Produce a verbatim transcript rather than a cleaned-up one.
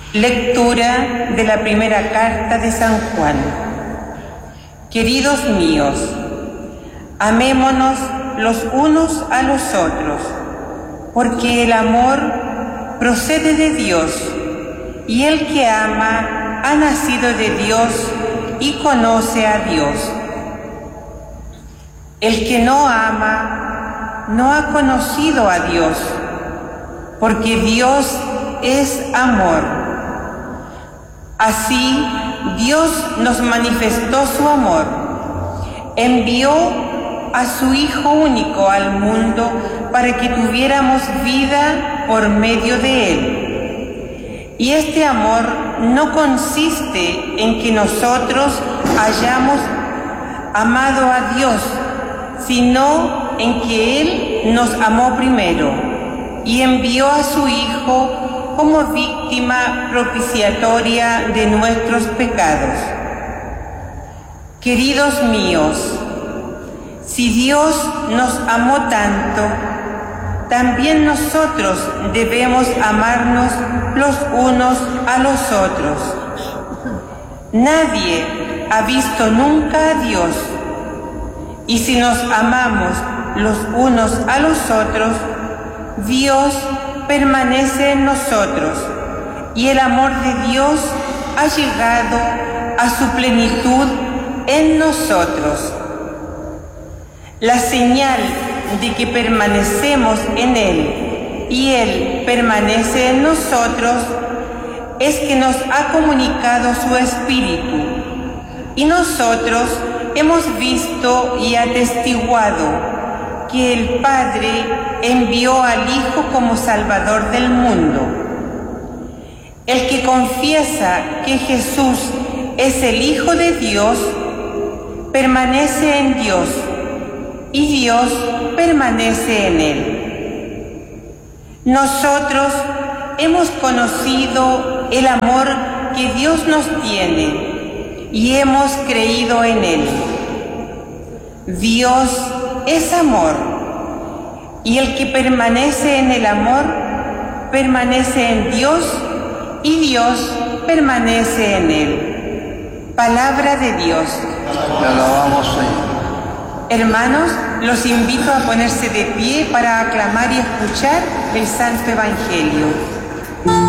Lectura de la primera carta de San Juan. Queridos míos, amémonos los unos a los otros, porque el amor procede de Dios, y el que ama ha nacido de Dios y conoce a Dios. El que no ama no ha conocido a Dios, porque Dios es amor. Así, Dios nos manifestó su amor. Envió a su Hijo único al mundo para que tuviéramos vida por medio de Él. Y este amor no consiste en que nosotros hayamos amado a Dios, sino en que Él nos amó primero y envió a su Hijo como víctima propiciatoria de nuestros pecados. Queridos míos, si Dios nos amó tanto, también nosotros debemos amarnos los unos a los otros. Nadie ha visto nunca a Dios, y si nos amamos los unos a los otros, Dios permanece en nosotros, y el amor de Dios ha llegado a su plenitud en nosotros. La señal de que permanecemos en Él y Él permanece en nosotros es que nos ha comunicado su Espíritu, y nosotros hemos visto y atestiguado que el Padre envió al Hijo como Salvador del mundo. El que confiesa que Jesús es el Hijo de Dios, permanece en Dios, y Dios permanece en él. Nosotros hemos conocido el amor que Dios nos tiene y hemos creído en Él. Dios es amor, y el que permanece en el amor, permanece en Dios, y Dios permanece en Él. Palabra de Dios. Te alabamos, Señor. Hermanos, los invito a ponerse de pie para aclamar y escuchar el Santo Evangelio.